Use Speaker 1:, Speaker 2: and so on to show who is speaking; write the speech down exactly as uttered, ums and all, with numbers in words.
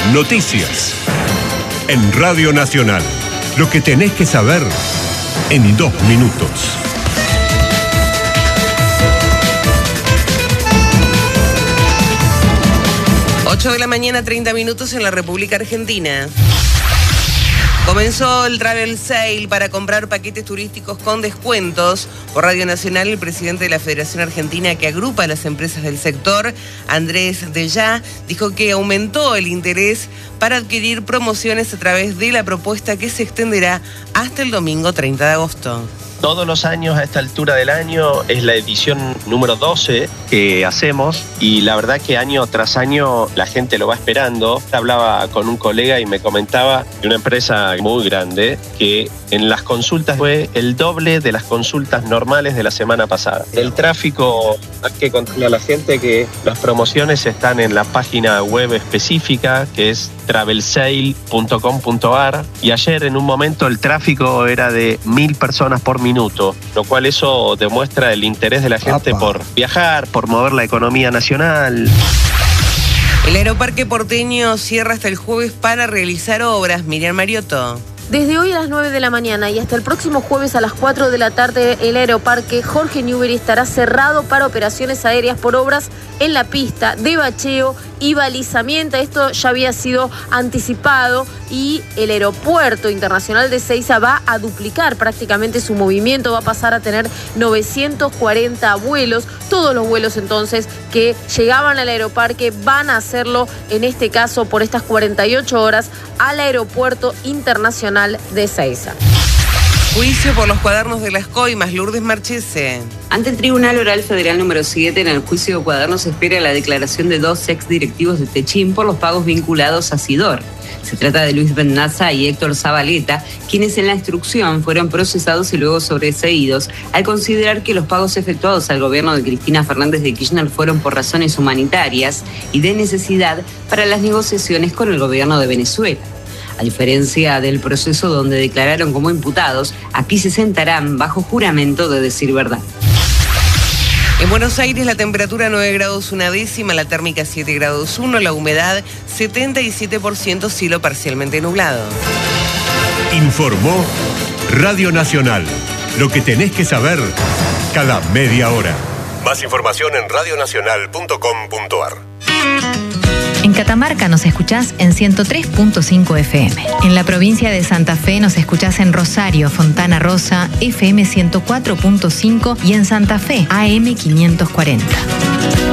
Speaker 1: Noticias. En Radio Nacional. Lo que tenés que saber en dos minutos.
Speaker 2: ocho de la mañana, treinta minutos en la República Argentina. Comenzó el Travel Sale para comprar paquetes turísticos con descuentos. Por Radio Nacional, el presidente de la Federación Argentina, que agrupa a las empresas del sector, Andrés Dellá, dijo que aumentó el interés para adquirir promociones a través de la propuesta que se extenderá hasta el domingo treinta de agosto.
Speaker 3: Todos los años a esta altura del año es la edición número doce que hacemos y la verdad que año tras año la gente lo va esperando. Hablaba con un colega y me comentaba de una empresa muy grande que en las consultas fue el doble de las consultas normales de la semana pasada. El tráfico, hay que contarle a la gente que las promociones están en la página web específica que es travel sale punto com punto a r y ayer en un momento el tráfico era de mil personas por minuto, lo cual eso demuestra el interés de la gente Apa. por viajar, por mover la economía nacional.
Speaker 2: El Aeroparque porteño cierra hasta el jueves para realizar obras. Miriam Mariotto.
Speaker 4: Desde hoy a las nueve de la mañana y hasta el próximo jueves a las cuatro de la tarde, el Aeroparque Jorge Newbery estará cerrado para operaciones aéreas por obras en la pista de bacheo y balizamiento. Esto ya había sido anticipado y el Aeropuerto Internacional de Ezeiza va a duplicar prácticamente su movimiento, va a pasar a tener novecientos cuarenta vuelos. Todos los vuelos entonces que llegaban al Aeroparque van a hacerlo, en este caso por estas cuarenta y ocho horas, al Aeropuerto Internacional de Ezeiza.
Speaker 2: Juicio por los cuadernos de las coimas. Lourdes Marchese.
Speaker 5: Ante el Tribunal Oral Federal número siete, en el juicio de cuadernos se espera la declaración de dos exdirectivos de Techín por los pagos vinculados a Sidor. Se trata de Luis Bennaza y Héctor Zabaleta, quienes en la instrucción fueron procesados y luego sobreseídos al considerar que los pagos efectuados al gobierno de Cristina Fernández de Kirchner fueron por razones humanitarias y de necesidad para las negociaciones con el gobierno de Venezuela. A diferencia del proceso donde declararon como imputados, aquí se sentarán bajo juramento de decir verdad.
Speaker 2: En Buenos Aires la temperatura nueve grados una décima, la térmica siete grados uno, la humedad setenta y siete por ciento, cielo parcialmente nublado.
Speaker 1: Informó Radio Nacional. Lo que tenés que saber cada media hora. Más información en radio nacional punto com punto a r.
Speaker 6: En Catamarca nos escuchás en ciento tres punto cinco F M. En la provincia de Santa Fe nos escuchás en Rosario, Fontana Rosa, F M ciento cuatro punto cinco y en Santa Fe, A M quinientos cuarenta.